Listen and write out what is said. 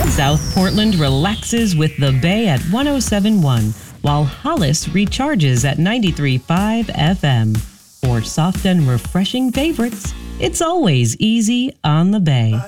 South Portland relaxes with the Bay at 107.1, while Hollis recharges at 93.5 FM. For soft and refreshing favorites, it's always easy on the Bay.